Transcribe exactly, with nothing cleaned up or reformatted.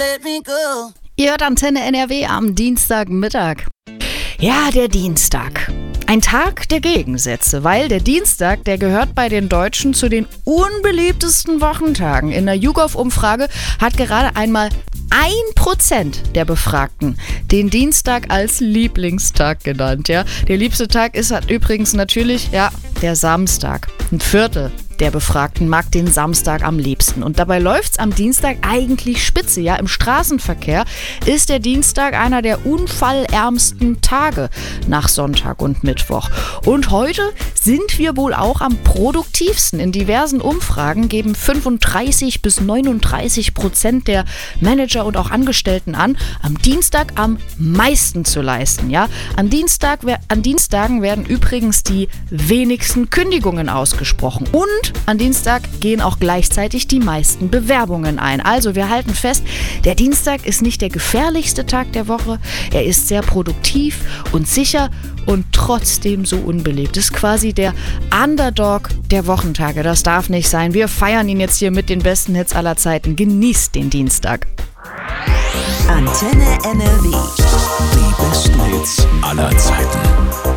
let me go. Ihr hört Antenne N R W am Dienstagmittag. Ja, der Dienstag. Ein Tag der Gegensätze, weil der Dienstag, der gehört bei den Deutschen zu den unbeliebtesten Wochentagen. In der YouGov-Umfrage hat gerade einmal ein Prozent der Befragten den Dienstag als Lieblingstag genannt. Ja? Der liebste Tag ist halt übrigens natürlich ja, der Samstag. Ein Viertel der Befragten mag den Samstag am liebsten. Und dabei läuft's am Dienstag eigentlich spitze. Ja, im Straßenverkehr ist der Dienstag einer der unfallärmsten Tage nach Sonntag und Mittwoch. Und heute sind wir wohl auch am produktivsten. In diversen Umfragen geben fünfunddreißig bis neununddreißig Prozent der Manager und auch Angestellten an, am Dienstag am meisten zu leisten. Ja, an Dienstag, an Dienstagen werden übrigens die wenigsten Kündigungen ausgesprochen. Und an Dienstag gehen auch gleichzeitig die meisten Bewerbungen ein. Also wir halten fest, der Dienstag ist nicht der gefährlichste Tag der Woche. Er ist sehr produktiv und sicher und trotzdem so unbeliebt. Ist quasi der Underdog der Wochentage. Das darf nicht sein. Wir feiern ihn jetzt hier mit den besten Hits aller Zeiten. Genießt den Dienstag. Antenne N R W. Die besten Hits aller Zeiten.